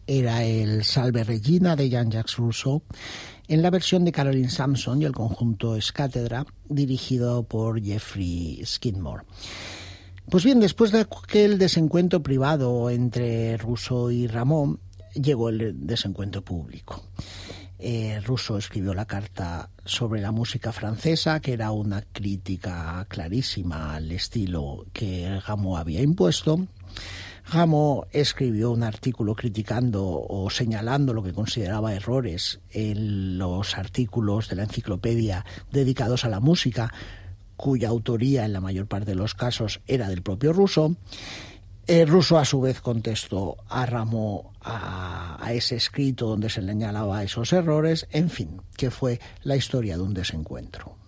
era el Salve Regina de Jean-Jacques Rousseau, en la versión de Caroline Sampson y el conjunto Scatedra, dirigido por Jeffrey Skidmore. Pues bien, después de aquel desencuentro privado entre Rousseau y Rameau, llegó el desencuentro público. Rousseau escribió la carta sobre la música francesa, que era una crítica clarísima al estilo que Rameau había impuesto. Rameau escribió un artículo criticando o señalando lo que consideraba errores en los artículos de la enciclopedia dedicados a la música, cuya autoría en la mayor parte de los casos era del propio Rousseau. Rousseau a su vez contestó a Rameau a ese escrito donde se señalaba esos errores, en fin, que fue la historia de un desencuentro.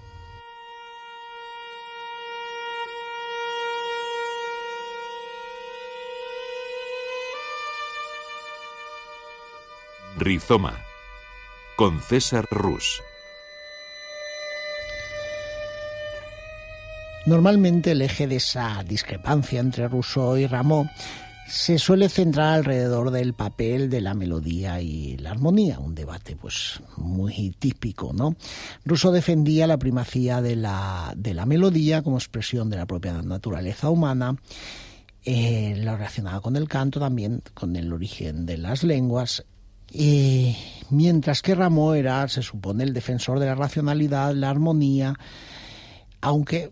Rizoma, con César Rus. Normalmente el eje de esa discrepancia entre Rousseau y Rameau se suele centrar alrededor del papel de la melodía y la armonía, un debate pues muy típico, ¿no? Rousseau defendía la primacía de la melodía como expresión de la propia naturaleza humana, lo relacionado con el canto, también con el origen de las lenguas, mientras que Rameau era, se supone, el defensor de la racionalidad, la armonía, aunque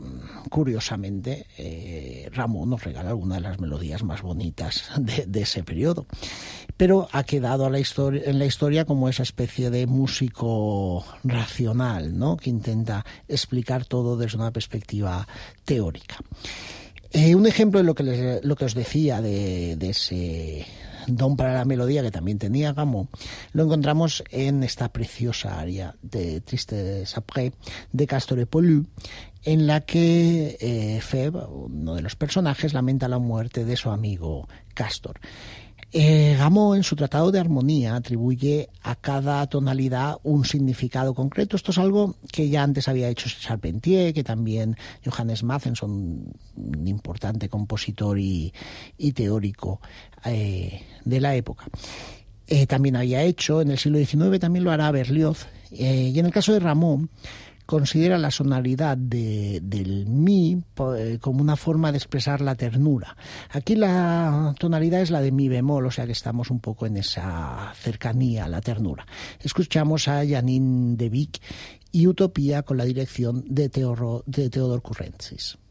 curiosamente Rameau nos regala algunas de las melodías más bonitas de ese periodo, pero ha quedado en la historia como esa especie de músico racional, ¿no?, que intenta explicar todo desde una perspectiva teórica. Un ejemplo de lo que os decía de ese don para la melodía que también tenía Rameau, lo encontramos en esta preciosa aria de Tristes après de Castor et Pollux, en la que Feb, uno de los personajes, lamenta la muerte de su amigo Castor. Rameau, en su Tratado de Armonía, atribuye a cada tonalidad un significado concreto. Esto es algo que ya antes había hecho Charpentier, que también Johannes Mattheson, un importante compositor y teórico de la época, también había hecho. En el siglo XIX también lo hará Berlioz, y en el caso de Rameau considera la sonoridad del mi como una forma de expresar la ternura. Aquí la tonalidad es la de mi bemol, o sea que estamos un poco en esa cercanía a la ternura. Escuchamos a Janine de Vic y Utopía con la dirección de Theodor Courensis.